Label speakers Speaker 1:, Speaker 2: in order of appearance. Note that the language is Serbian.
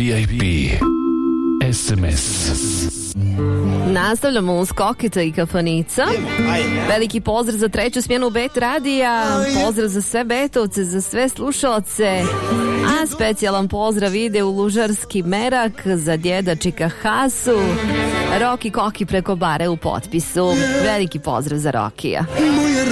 Speaker 1: VIP SMS.
Speaker 2: Nastavljamo uz Koketa i Kafanica. Veliki pozdrav za treću smjenu Bet radija. Pozdrav za sve Betovce, za sve slušalce. A specijalan pozdrav ide u Lužarski Merak za djeda Čika Hasu. Roki Koki preko bare u potpisu. Veliki pozdrav za Rokija.